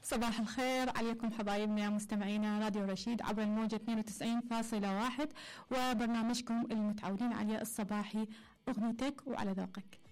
صباح الخير عليكم حبايبنا مستمعينا راديو رشيد عبر الموجة 92.1 وبرنامجكم المتعودين عليه الصباحي أغنيتك وعلى ذوقك.